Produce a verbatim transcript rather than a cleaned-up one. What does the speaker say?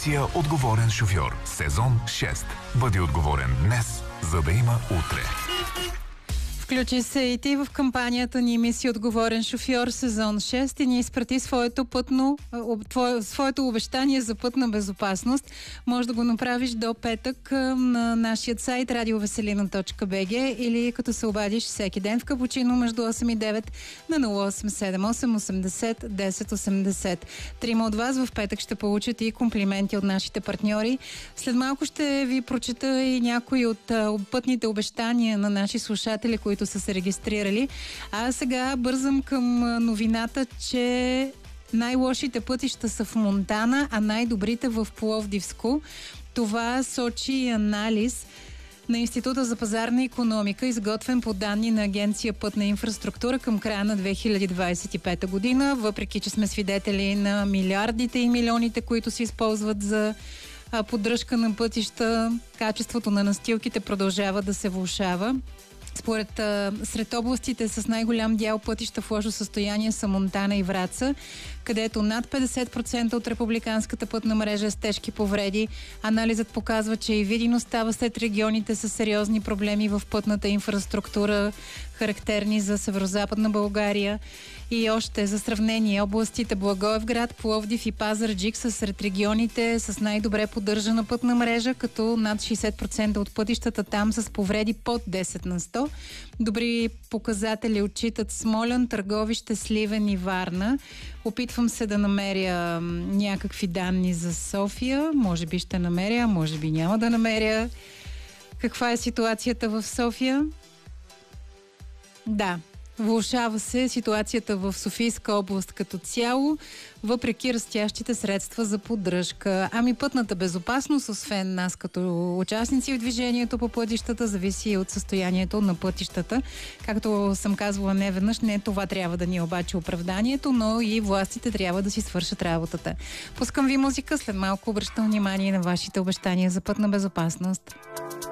Мисия отговорен шофьор. Сезон шест. Бъди отговорен днес, за да има утре. Включи се и ти в кампанията ни Мисия отговорен шофьор сезон шест и ни изпрати своето пътно, твое, своето обещание за пътна безопасност. Може да го направиш до петък на нашия сайт радиовеселина точка би джи или като се обадиш всеки ден в капучино между осем и девет на нула осем седем осем осемдесет десет осемдесет. Трима от вас в петък ще получат и комплименти от нашите партньори. След малко ще ви прочета и някои от пътните обещания на наши слушатели, които които са се регистрирали. А сега бързам към новината, че най-лошите пътища са в Монтана, а най-добрите в Пловдивско. Това сочи анализ на Института за пазарна икономика, изготвен по данни на Агенция Пътна инфраструктура към края на две хиляди двадесет и пета година. Въпреки че сме свидетели на милиардите и милионите, които се използват за поддръжка на пътища, качеството на настилките продължава да се влошава. Според сред областите с най-голям дял пътища в лошо състояние са Монтана и Враца, където над петдесет процента от републиканската пътна мрежа е с тежки повреди. Анализът показва, че и Видин остава след регионите с сериозни проблеми в пътната инфраструктура, характерни за северозападна България. И още за сравнение, областите Благоевград, Пловдив и Пазарджик са сред регионите с най-добре поддържана пътна мрежа, като над шейсет процента от пътищата там с повреди под десет на сто. Добри показатели отчитат Смолян, Търговище, Сливен и Варна. Опитвам се да намеря някакви данни за София. Може би ще намеря, може би няма да намеря. Каква е ситуацията в София? Да, влошава се ситуацията в Софийска област като цяло, въпреки растящите средства за поддръжка. Ами пътната безопасност, освен нас като участници в движението по пътищата, зависи и от състоянието на пътищата. Както съм казвала неведнъж, не това трябва да ни е обаче оправданието, но и властите трябва да си свършат работата. Пускам ви музика, след малко обръщам внимание на вашите обещания за пътна безопасност.